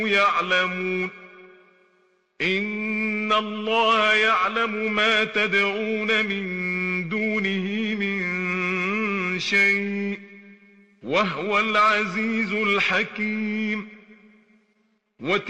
يعلمون إن الله يعلم ما تدعون من دونه من شيء وهو العزيز الحكيم